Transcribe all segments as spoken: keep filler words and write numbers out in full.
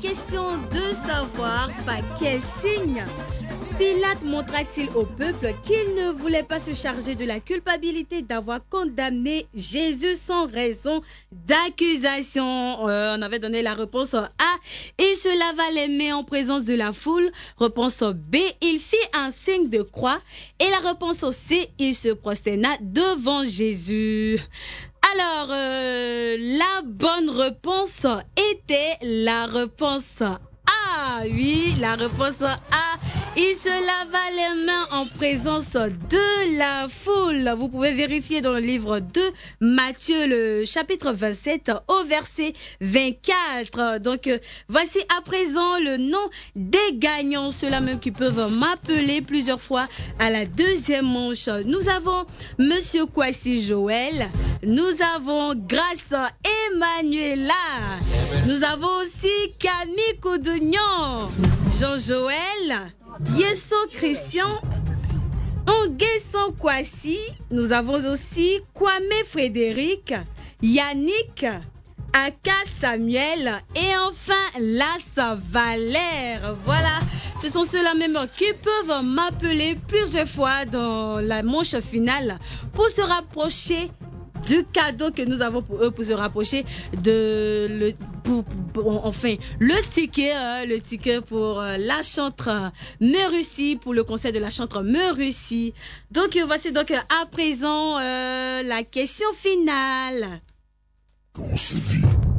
question de savoir par quel signe Pilate montra-t-il au peuple qu'il ne voulait pas se charger de la culpabilité d'avoir condamné Jésus sans raison d'accusation? euh, On avait donné la réponse A. Il se lava les mains en présence de la foule. Réponse B. Il fit un signe de croix. Et la réponse C. Il se prosterna devant Jésus. Alors, euh, la bonne réponse était la réponse A. Oui, la réponse A. Il se lava les mains en présence de la foule. Vous pouvez vérifier dans le livre de Matthieu, le chapitre vingt-sept, au verset vingt-quatre. Donc, euh, voici à présent le nom des gagnants, ceux-là même qui peuvent m'appeler plusieurs fois à la deuxième manche. Nous avons Monsieur Kwasi Joël. Nous avons Grâce Emmanuela. Nous avons aussi Camille Koudouignan, Jean-Joël, Yeso Christian, Onguesson Kwasi. Nous avons aussi Kwame Frédéric, Yannick, Aka Samuel et enfin Lassa Valère. Voilà, ce sont ceux-là même qui peuvent m'appeler plusieurs fois dans la manche finale pour se rapprocher du cadeau que nous avons pour eux, pour se rapprocher de le pour, pour, enfin le ticket euh, le ticket pour euh, la chantre euh, Merussi, pour le concert de la chantre Merussi. Donc euh, voici donc euh, à présent euh, la question finale. On se vit.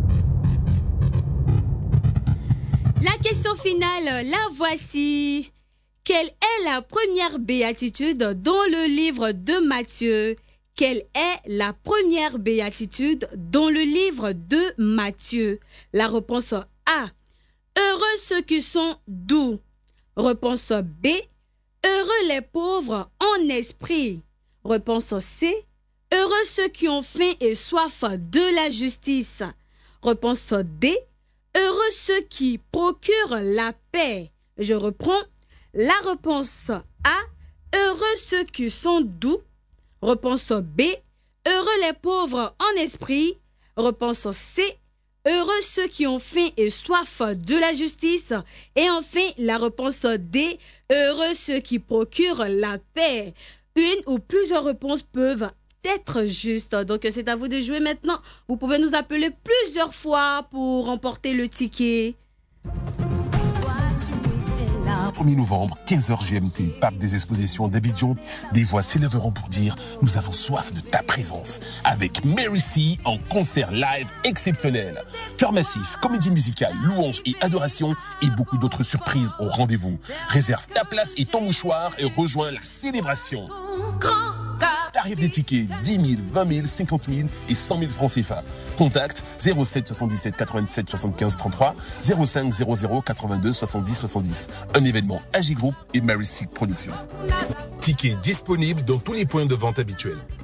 La question finale, la voici. Quelle est la première béatitude dans le livre de Matthieu? Quelle est la première béatitude dans le livre de Matthieu? La réponse A. Heureux ceux qui sont doux. Réponse B. Heureux les pauvres en esprit. Réponse C. Heureux ceux qui ont faim et soif de la justice. Réponse D. Heureux ceux qui procurent la paix. Je reprends. La réponse A. Heureux ceux qui sont doux. Réponse B. Heureux les pauvres en esprit. Réponse C. Heureux ceux qui ont faim et soif de la justice. Et enfin, la réponse D. Heureux ceux qui procurent la paix. Une ou plusieurs réponses peuvent être justes. Donc, c'est à vous de jouer maintenant. Vous pouvez nous appeler plusieurs fois pour remporter le ticket. premier novembre, quinze heures G M T, Parc des Expositions d'Abidjan, des voix s'élèveront pour dire « Nous avons soif de ta présence » avec Merussi en concert live exceptionnel. Chœur massif, comédie musicale, louanges et adoration et beaucoup d'autres surprises au rendez-vous. Réserve ta place et ton mouchoir et rejoins la célébration. Tarif des tickets dix mille, vingt mille, cinquante mille et cent mille francs C F A. Contact zéro sept soixante-dix-sept quatre-vingt-sept soixante-quinze trente-trois, zéro cinq zéro zéro quatre-vingt-deux soixante-dix soixante-dix. Un événement A J Group et Merussi Productions. Tickets disponibles dans tous les points de vente habituels.